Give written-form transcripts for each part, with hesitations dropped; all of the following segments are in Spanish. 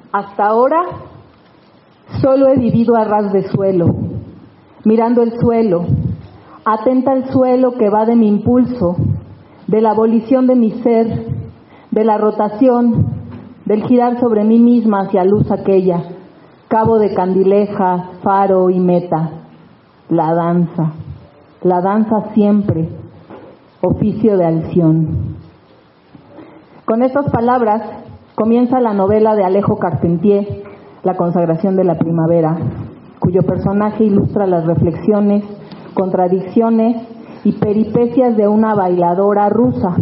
Hasta ahora solo he vivido a ras de suelo, mirando el suelo, atenta al suelo que va de mi impulso, de la abolición de mi ser, de la rotación, del girar sobre mí misma hacia luz aquella, cabo de candileja, faro y meta. La danza siempre, oficio de alción. Con estas palabras comienza la novela de Alejo Carpentier, La consagración de la primavera, cuyo personaje ilustra las reflexiones, contradicciones y peripecias de una bailadora rusa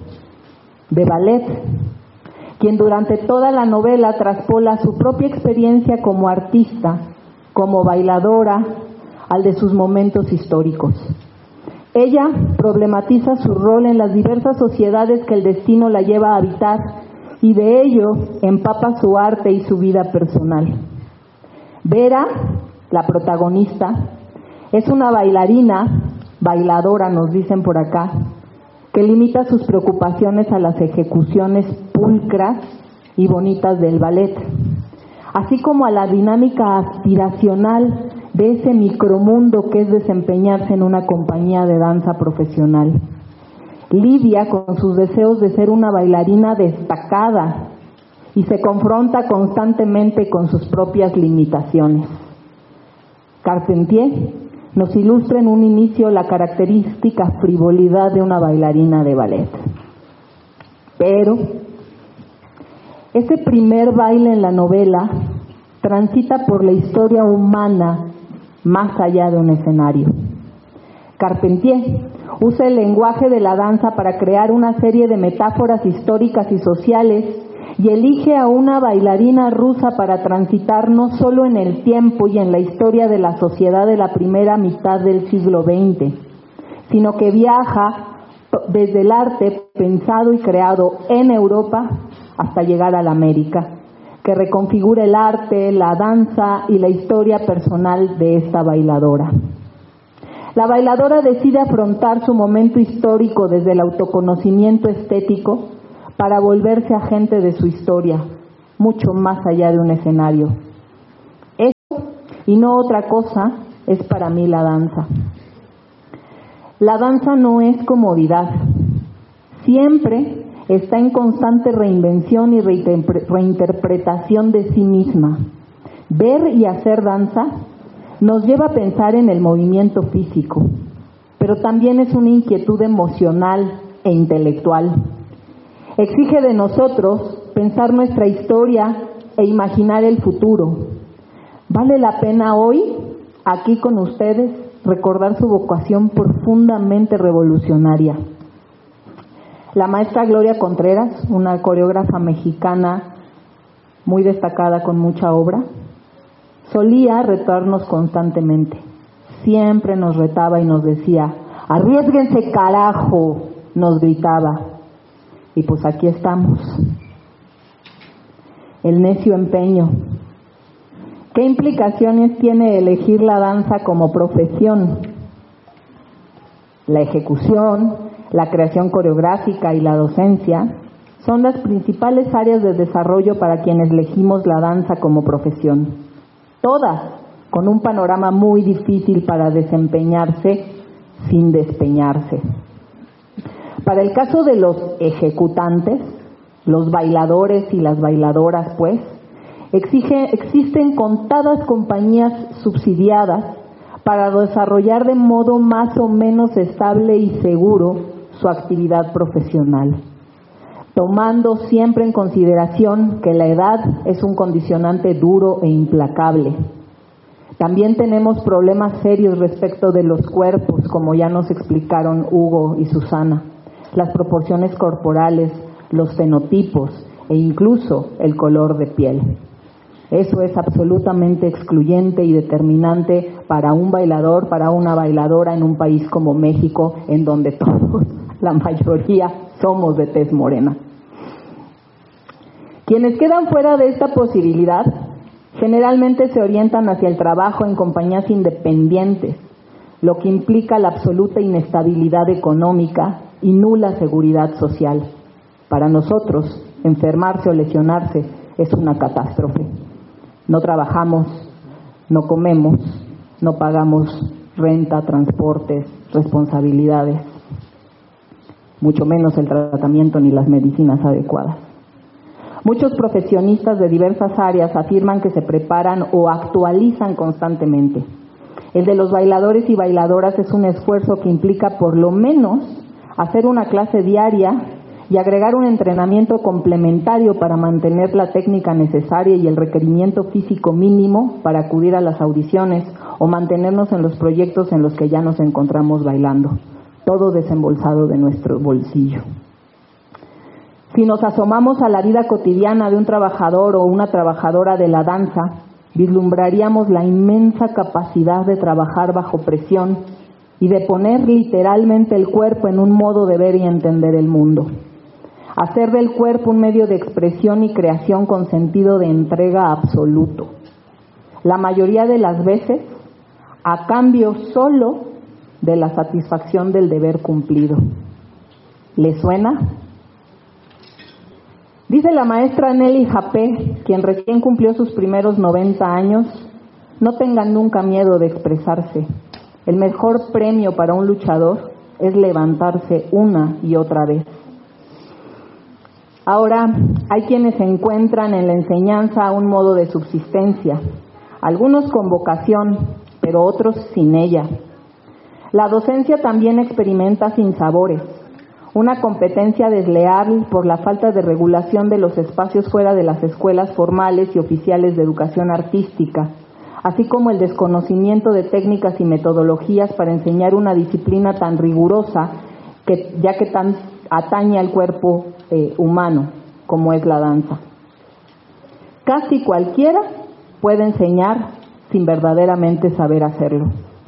de ballet, quien durante toda la novela traspola su propia experiencia como artista, como bailadora, al de sus momentos históricos. Ella problematiza su rol en las diversas sociedades que el destino la lleva a habitar y de ello empapa su arte y su vida personal. Vera, la protagonista, es una bailadora nos dicen por acá, que limita sus preocupaciones a las ejecuciones pulcras y bonitas del ballet, así como a la dinámica aspiracional de ese micromundo que es desempeñarse en una compañía de danza profesional. Lidia con sus deseos de ser una bailarina destacada y se confronta constantemente con sus propias limitaciones. Carpentier nos ilustra en un inicio la característica frivolidad de una bailarina de ballet. Pero ese primer baile en la novela transita por la historia humana más allá de un escenario. Carpentier usa el lenguaje de la danza para crear una serie de metáforas históricas y sociales y elige a una bailarina rusa para transitar no solo en el tiempo y en la historia de la sociedad de la primera mitad del siglo XX, sino que viaja desde el arte pensado y creado en Europa hasta llegar a la América, que reconfigura el arte, la danza y la historia personal de esta bailadora. La bailadora decide afrontar su momento histórico desde el autoconocimiento estético para volverse agente de su historia, mucho más allá de un escenario. Eso, y no otra cosa, es para mí la danza. La danza no es comodidad, siempre está en constante reinvención y reinterpretación de sí misma. Ver y hacer danza nos lleva a pensar en el movimiento físico, pero también es una inquietud emocional e intelectual. Exige de nosotros pensar nuestra historia e imaginar el futuro. Vale la pena hoy, aquí con ustedes, recordar su vocación profundamente revolucionaria. La maestra Gloria Contreras, una coreógrafa mexicana muy destacada con mucha obra, solía retarnos constantemente. Siempre nos retaba y nos decía, arriésguense carajo, nos gritaba. Y pues aquí estamos. El necio empeño. ¿Qué implicaciones tiene elegir la danza como profesión? La ejecución, la creación coreográfica y la docencia son las principales áreas de desarrollo para quienes elegimos la danza como profesión. Todas con un panorama muy difícil para desempeñarse sin despeñarse. Para el caso de los ejecutantes, los bailadores y las bailadoras, pues, existen contadas compañías subsidiadas para desarrollar de modo más o menos estable y seguro su actividad profesional, tomando siempre en consideración que la edad es un condicionante duro e implacable. También tenemos problemas serios respecto de los cuerpos, como ya nos explicaron Hugo y Susana, las proporciones corporales, los fenotipos e incluso el color de piel. Eso es absolutamente excluyente y determinante para un bailador, para una bailadora en un país como México, en donde todos, la mayoría, somos de tez morena. Quienes quedan fuera de esta posibilidad generalmente se orientan hacia el trabajo en compañías independientes, lo que implica la absoluta inestabilidad económica y nula seguridad social. Para nosotros, enfermarse o lesionarse es una catástrofe. No trabajamos, no comemos, no pagamos renta, transportes, responsabilidades, mucho menos el tratamiento ni las medicinas adecuadas. Muchos profesionistas de diversas áreas afirman que se preparan o actualizan constantemente. El de los bailadores y bailadoras es un esfuerzo que implica por lo menos hacer una clase diaria y agregar un entrenamiento complementario para mantener la técnica necesaria y el requerimiento físico mínimo para acudir a las audiciones o mantenernos en los proyectos en los que ya nos encontramos bailando, todo desembolsado de nuestro bolsillo. Si nos asomamos a la vida cotidiana de un trabajador o una trabajadora de la danza, vislumbraríamos la inmensa capacidad de trabajar bajo presión y de poner literalmente el cuerpo en un modo de ver y entender el mundo. Hacer del cuerpo un medio de expresión y creación con sentido de entrega absoluto. La mayoría de las veces, a cambio solo de la satisfacción del deber cumplido. ¿Le suena? Dice la maestra Nelly Japé, quien recién cumplió sus primeros 90 años, no tengan nunca miedo de expresarse. El mejor premio para un luchador es levantarse una y otra vez. Ahora, hay quienes encuentran en la enseñanza un modo de subsistencia, algunos con vocación, pero otros sin ella. La docencia también experimenta sinsabores, una competencia desleal por la falta de regulación de los espacios fuera de las escuelas formales y oficiales de educación artística, así como el desconocimiento de técnicas y metodologías para enseñar una disciplina tan rigurosa, ya que tan atañe al cuerpo humano, como es la danza. Casi cualquiera puede enseñar sin verdaderamente saber hacerlo.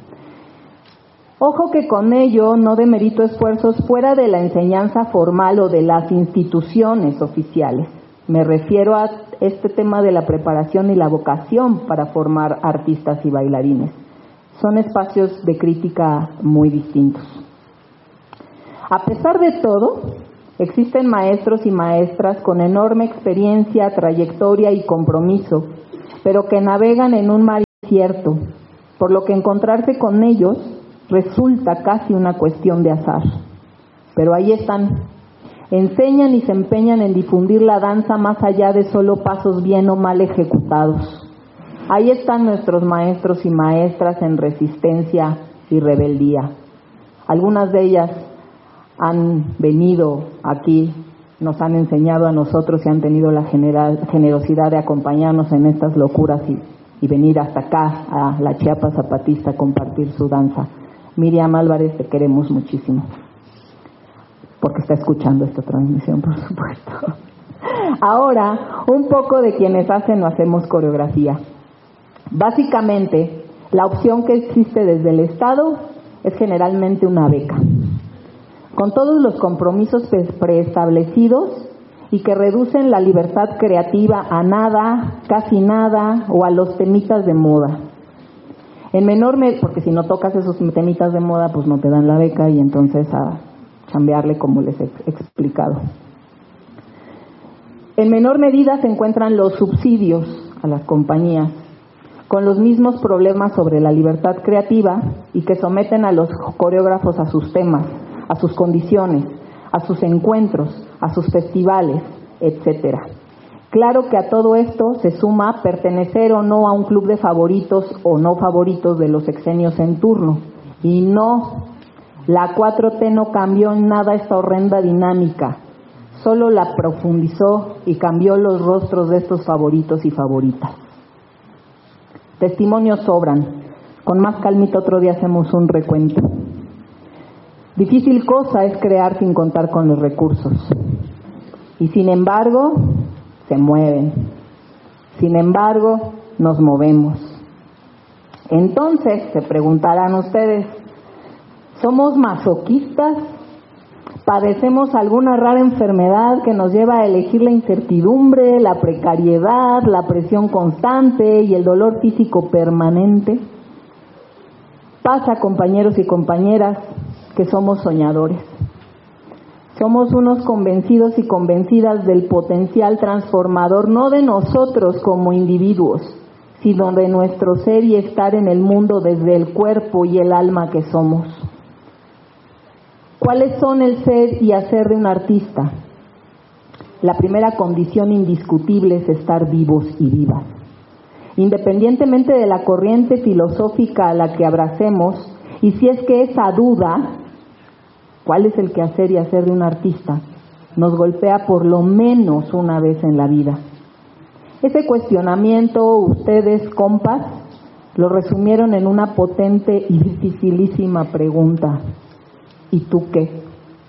Ojo que con ello no demerito esfuerzos fuera de la enseñanza formal o de las instituciones oficiales. Me refiero a este tema de la preparación y la vocación para formar artistas y bailarines. Son espacios de crítica muy distintos. A pesar de todo, existen maestros y maestras con enorme experiencia, trayectoria y compromiso, pero que navegan en un mar incierto, por lo que encontrarse con ellos resulta casi una cuestión de azar. Pero ahí están, enseñan y se empeñan en difundir la danza más allá de solo pasos bien o mal ejecutados. Ahí están nuestros maestros y maestras en resistencia y rebeldía. Algunas de ellas han venido aquí, nos han enseñado a nosotros y han tenido la generosidad de acompañarnos en estas locuras y venir hasta acá a la Chiapas Zapatista a compartir su danza. Miriam Álvarez, te queremos muchísimo, porque está escuchando esta transmisión, por supuesto. Ahora, un poco de quienes hacen o hacemos coreografía. Básicamente, la opción que existe desde el Estado es generalmente una beca, con todos los compromisos preestablecidos y que reducen la libertad creativa a nada, casi nada, o a los temitas de moda. En menor medida, porque si no tocas esos temitas de moda, pues no te dan la beca y entonces a chambearle como les he explicado. En menor medida se encuentran los subsidios a las compañías, con los mismos problemas sobre la libertad creativa y que someten a los coreógrafos a sus temas, a sus condiciones, a sus encuentros, a sus festivales, etcétera. Claro que a todo esto se suma pertenecer o no a un club de favoritos o no favoritos de los sexenios en turno. Y no, la 4T no cambió en nada esta horrenda dinámica, solo la profundizó y cambió los rostros de estos favoritos y favoritas. Testimonios sobran, con más calmita otro día hacemos un recuento. Difícil cosa es crear sin contar con los recursos. Y sin embargo, se mueven. Sin embargo, nos movemos. Entonces, se preguntarán ustedes, ¿somos masoquistas? ¿Padecemos alguna rara enfermedad que nos lleva a elegir la incertidumbre, la precariedad, la presión constante y el dolor físico permanente? Pasa, compañeros y compañeras, que somos soñadores. Somos unos convencidos y convencidas del potencial transformador, no de nosotros como individuos, sino de nuestro ser y estar en el mundo desde el cuerpo y el alma que somos. ¿Cuáles son el ser y hacer de un artista? La primera condición indiscutible es estar vivos y vivas. Independientemente de la corriente filosófica a la que abracemos, y si es que esa duda, ¿cuál es el quehacer y hacer de un artista?, nos golpea por lo menos una vez en la vida. Ese cuestionamiento, ustedes, compas, lo resumieron en una potente y dificilísima pregunta: ¿y tú qué?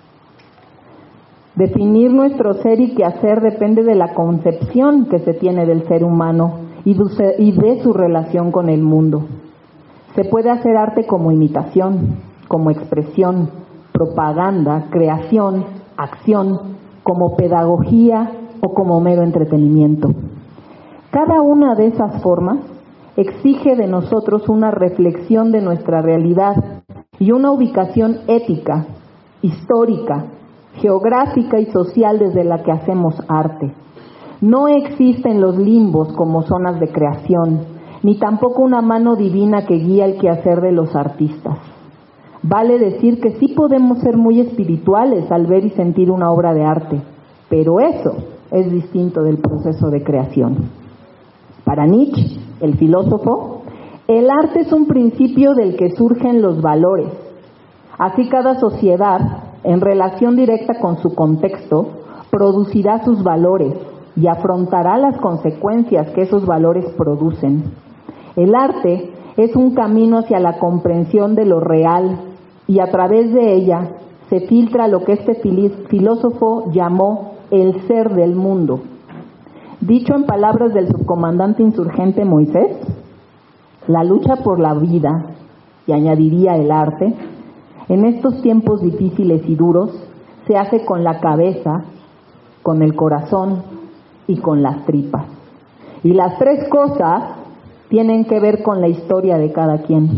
Definir nuestro ser y quehacer depende de la concepción que se tiene del ser humano y de su relación con el mundo. Se puede hacer arte como imitación, como expresión, propaganda, creación, acción, como pedagogía o como mero entretenimiento. Cada una de esas formas exige de nosotros una reflexión de nuestra realidad y una ubicación ética, histórica, geográfica y social desde la que hacemos arte. No existen los limbos como zonas de creación, ni tampoco una mano divina que guía el quehacer de los artistas. Vale decir que sí podemos ser muy espirituales al ver y sentir una obra de arte, pero eso es distinto del proceso de creación. Para Nietzsche, el filósofo, el arte es un principio del que surgen los valores. Así cada sociedad, en relación directa con su contexto, producirá sus valores y afrontará las consecuencias que esos valores producen. El arte es un camino hacia la comprensión de lo real y a través de ella se filtra lo que este filósofo llamó el ser del mundo. Dicho en palabras del subcomandante insurgente Moisés, la lucha por la vida, y añadiría el arte, en estos tiempos difíciles y duros, se hace con la cabeza, con el corazón y con las tripas. Y las tres cosas tienen que ver con la historia de cada quien.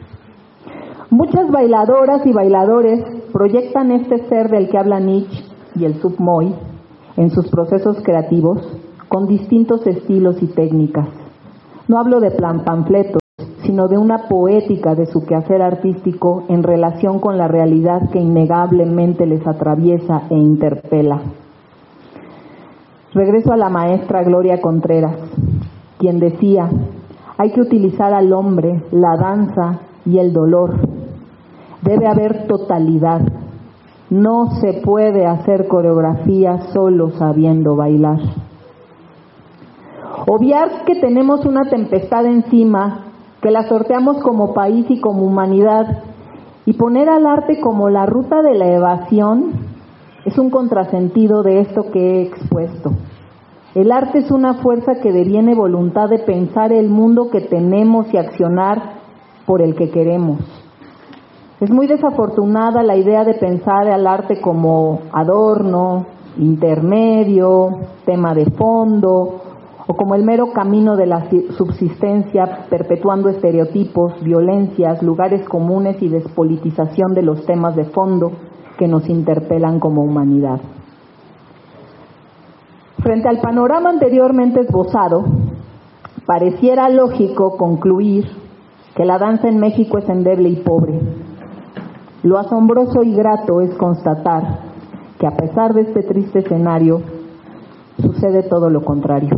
Muchas bailadoras y bailadores proyectan este ser del que habla Nietzsche y el submoy en sus procesos creativos con distintos estilos y técnicas. No hablo de panfletos, sino de una poética de su quehacer artístico en relación con la realidad que innegablemente les atraviesa e interpela. Regreso a la maestra Gloria Contreras, quien decía: hay que utilizar al hombre, la danza y el dolor. Debe haber totalidad. No se puede hacer coreografía solo sabiendo bailar. Obviar que tenemos una tempestad encima, que la sorteamos como país y como humanidad, y poner al arte como la ruta de la evasión, es un contrasentido de esto que he expuesto. El arte es una fuerza que deviene voluntad de pensar el mundo que tenemos y accionar por el que queremos. Es muy desafortunada la idea de pensar al arte como adorno, intermedio, tema de fondo, o como el mero camino de la subsistencia, perpetuando estereotipos, violencias, lugares comunes y despolitización de los temas de fondo que nos interpelan como humanidad. Frente al panorama anteriormente esbozado, pareciera lógico concluir que la danza en México es endeble y pobre. Lo asombroso y grato es constatar que a pesar de este triste escenario, sucede todo lo contrario.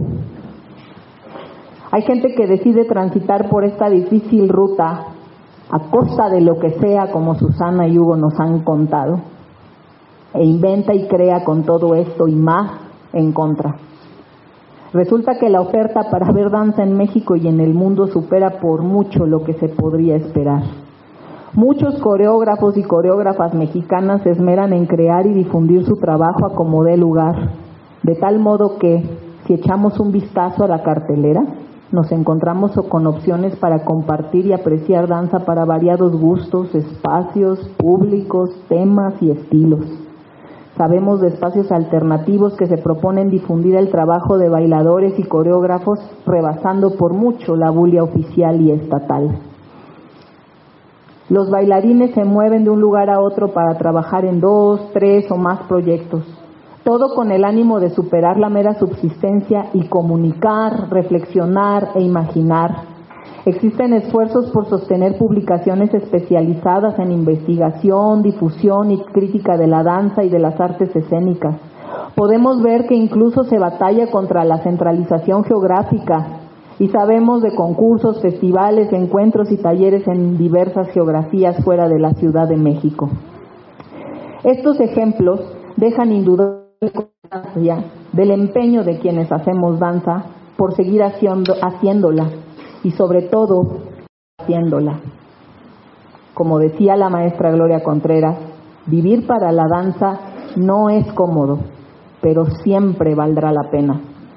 Hay gente que decide transitar por esta difícil ruta a costa de lo que sea, como Susana y Hugo nos han contado, e inventa y crea con todo esto y más en contra. Resulta que la oferta para ver danza en México y en el mundo supera por mucho lo que se podría esperar. Muchos coreógrafos y coreógrafas mexicanas se esmeran en crear y difundir su trabajo a como dé lugar, de tal modo que, si echamos un vistazo a la cartelera, nos encontramos con opciones para compartir y apreciar danza para variados gustos, espacios, públicos, temas y estilos. Sabemos de espacios alternativos que se proponen difundir el trabajo de bailadores y coreógrafos, rebasando por mucho la bulia oficial y estatal. Los bailarines se mueven de un lugar a otro para trabajar en 2, 3 o más proyectos, todo con el ánimo de superar la mera subsistencia y comunicar, reflexionar e imaginar. Existen esfuerzos por sostener publicaciones especializadas en investigación, difusión y crítica de la danza y de las artes escénicas. Podemos ver que incluso se batalla contra la centralización geográfica y sabemos de concursos, festivales, encuentros y talleres en diversas geografías fuera de la Ciudad de México. Estos ejemplos dejan indudable constancia del empeño de quienes hacemos danza por seguir haciéndola y sobre todo haciéndola. Como decía la maestra Gloria Contreras, vivir para la danza no es cómodo, pero siempre valdrá la pena.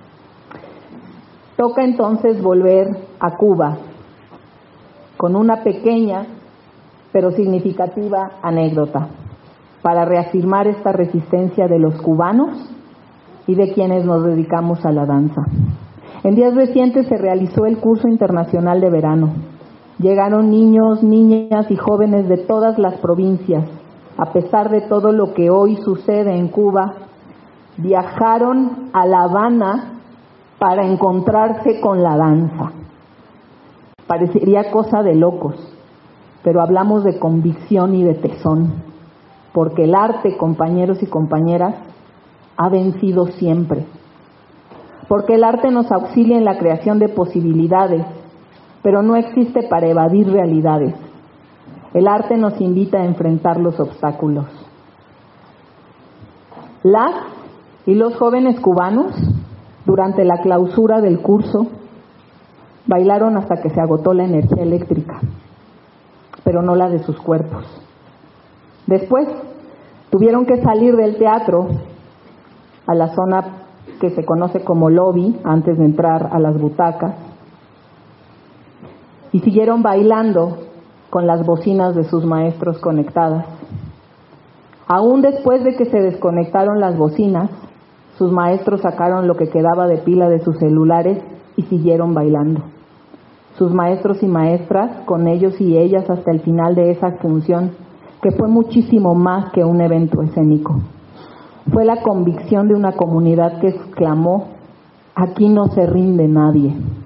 Toca entonces volver a Cuba con una pequeña pero significativa anécdota para reafirmar esta resistencia de los cubanos y de quienes nos dedicamos a la danza. En días recientes se realizó el curso internacional de verano. Llegaron niños, niñas y jóvenes de todas las provincias. A pesar de todo lo que hoy sucede en Cuba, viajaron a La Habana para encontrarse con la danza. Parecería cosa de locos, pero hablamos de convicción y de tesón, porque el arte, compañeros y compañeras, ha vencido siempre. Porque el arte nos auxilia en la creación de posibilidades, pero no existe para evadir realidades. El arte nos invita a enfrentar los obstáculos. Las y los jóvenes cubanos, durante la clausura del curso, bailaron hasta que se agotó la energía eléctrica, pero no la de sus cuerpos. Después tuvieron que salir del teatro a la zona que se conoce como lobby, antes de entrar a las butacas, y siguieron bailando con las bocinas de sus maestros conectadas. Aún después de que se desconectaron las bocinas, sus maestros sacaron lo que quedaba de pila de sus celulares y siguieron bailando. Sus maestros y maestras, con ellos y ellas hasta el final de esa función, que fue muchísimo más que un evento escénico. Fue la convicción de una comunidad que exclamó: aquí no se rinde nadie.